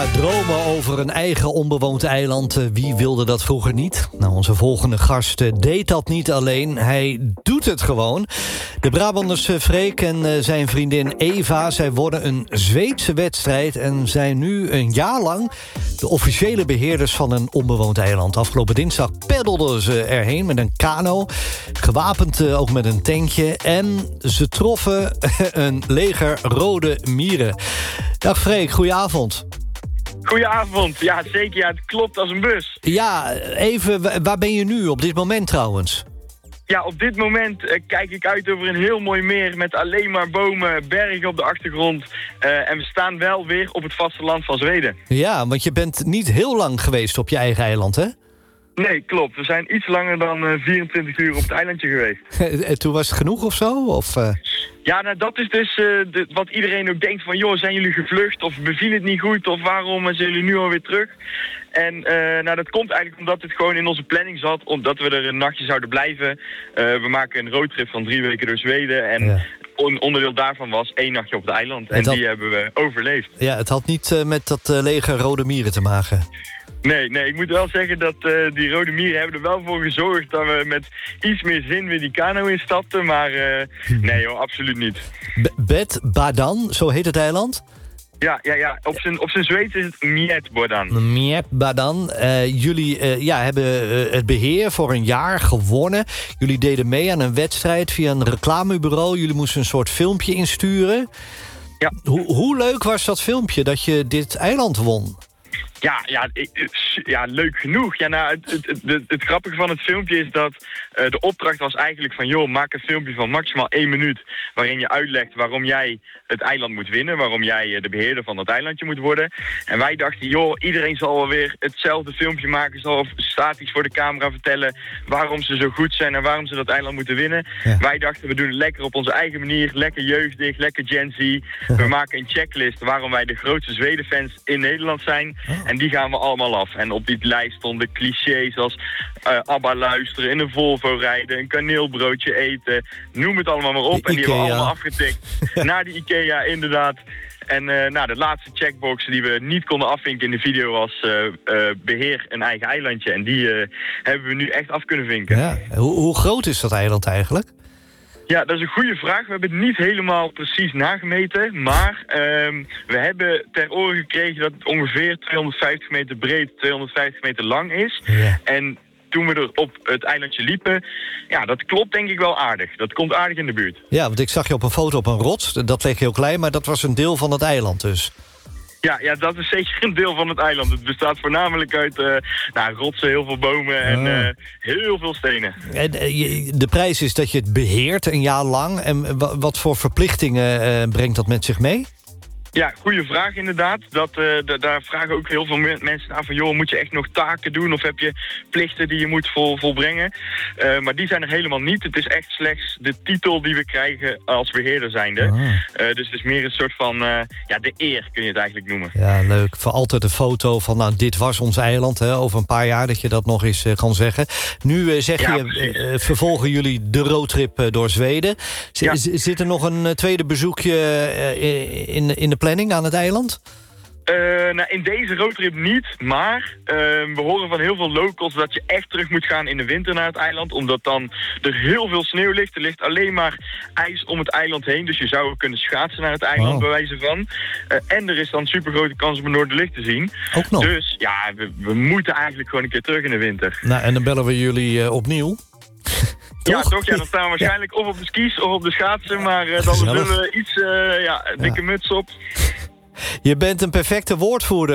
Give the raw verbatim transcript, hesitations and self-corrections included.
dromen over een eigen onbewoond eiland. Wie wilde dat vroeger niet? Nou, onze volgende gast deed dat niet alleen. Hij doet het gewoon. De Brabanders Freek en zijn vriendin Eva... zij wonnen een Zweedse wedstrijd... en zijn nu een jaar lang de officiële beheerders van een onbewoond eiland. Afgelopen dinsdag peddelden ze erheen met een kano. Gewapend ook met een tentje. En ze troffen een leger rode mieren. Dag Freek, goedenavond. Goedenavond, ja zeker, ja, het klopt als een bus. Ja, even, waar ben je nu op dit moment trouwens? Ja, op dit moment uh, kijk ik uit over een heel mooi meer met alleen maar bomen, bergen op de achtergrond. Uh, en we staan wel weer op het vasteland van Zweden. Ja, want je bent niet heel lang geweest op je eigen eiland, hè? Nee, klopt. We zijn iets langer dan uh, vierentwintig uur op het eilandje geweest. En toen was het genoeg of zo? Of, uh... Ja, nou dat is dus uh, de, wat iedereen ook denkt van... joh, zijn jullie gevlucht of beviel het niet goed of waarom zijn jullie nu alweer terug? En uh, nou, dat komt eigenlijk omdat het gewoon in onze planning zat... omdat we er een nachtje zouden blijven. Uh, we maken een roadtrip van drie weken door Zweden en... Ja. Een onderdeel daarvan was één nachtje op het eiland. En, en dat... die hebben we overleefd. Ja, het had niet uh, met dat uh, leger rode mieren te maken. Nee, nee, ik moet wel zeggen dat uh, die rode mieren hebben er wel voor gezorgd... dat we met iets meer zin weer die kano instapten. Maar uh, nee joh, absoluut niet. B- Bet Badan, zo heet het eiland? Ja, ja, ja. Op zijn, op zijn Zweeds is het Mjet Badan. Mjet Badan. Uh, jullie uh, ja, hebben uh, het beheer voor een jaar gewonnen. Jullie deden mee aan een wedstrijd via een reclamebureau. Jullie moesten een soort filmpje insturen. Ja. Hoe, hoe leuk was dat filmpje dat je dit eiland won? Ja, ja, ja, leuk genoeg. Ja, nou, het, het, het, het grappige van het filmpje is dat uh, de opdracht was eigenlijk van... joh, maak een filmpje van maximaal één minuut... waarin je uitlegt waarom jij het eiland moet winnen... waarom jij uh, de beheerder van dat eilandje moet worden. En wij dachten, joh, iedereen zal wel weer hetzelfde filmpje maken... zal statisch voor de camera vertellen waarom ze zo goed zijn... en waarom ze dat eiland moeten winnen. Ja. Wij dachten, we doen het lekker op onze eigen manier... lekker jeugdig, lekker Gen Z. We maken een checklist waarom wij de grootste Zweden-fans in Nederland zijn... Oh. En die gaan we allemaal af. En op die lijst stonden clichés als uh, ABBA luisteren, in een Volvo rijden, een kaneelbroodje eten. Noem het allemaal maar op. De en die Ikea. hebben we allemaal afgetikt. Naar de Ikea, inderdaad. En uh, nou, de laatste checkbox die we niet konden afvinken in de video was uh, uh, beheer een eigen eilandje. En die uh, hebben we nu echt af kunnen vinken. Ja. Hoe, hoe groot is dat eiland eigenlijk? Ja, dat is een goede vraag. We hebben het niet helemaal precies nagemeten. Maar um, we hebben ter oren gekregen dat het ongeveer tweehonderdvijftig meter breed, tweehonderdvijftig meter lang is. Ja. En toen we er op het eilandje liepen, ja, dat klopt denk ik wel aardig. Dat komt aardig in de buurt. Ja, want ik zag je op een foto op een rots. Dat leek heel klein, maar dat was een deel van het eiland dus. Ja, ja, dat is zeker een deel van het eiland. Het bestaat voornamelijk uit uh, nou, rotsen, heel veel bomen en uh, heel veel stenen. En, uh, de prijs is dat je het beheert een jaar lang. En wat voor verplichtingen uh, brengt dat met zich mee? Ja, goede vraag inderdaad. Dat, uh, d- daar vragen ook heel veel me- mensen naar van... joh, moet je echt nog taken doen of heb je plichten die je moet vol- volbrengen? Uh, maar die zijn er helemaal niet. Het is echt slechts de titel die we krijgen als beheerder zijnde. Uh, dus het is meer een soort van... Uh, ja, de eer kun je het eigenlijk noemen. Ja, leuk. Voor altijd een foto van, nou, dit was ons eiland. Hè, over een paar jaar dat je dat nog eens uh, kan zeggen. Nu uh, zeg ja, je, uh, vervolgen jullie de roadtrip uh, door Zweden. Z- ja. z- zit er nog een uh, tweede bezoekje uh, in, in de planning aan het eiland? Uh, nou, in deze roadtrip niet, maar uh, we horen van heel veel locals dat je echt terug moet gaan in de winter naar het eiland, omdat dan er heel veel sneeuw ligt. Er ligt alleen maar ijs om het eiland heen, dus je zou kunnen schaatsen naar het eiland, oh. bij wijze van. Uh, en er is dan super grote kans om het noorderlicht te zien. Ook nog? Dus ja, we, we moeten eigenlijk gewoon een keer terug in de winter. Nou, en dan bellen we jullie uh, opnieuw. Toch? Ja, toch? Ja, dan staan we waarschijnlijk ja. of op de skis of op de schaatsen, maar uh, dan zullen we iets, uh, ja, dikke ja. muts op. Je bent een perfecte woordvoerder.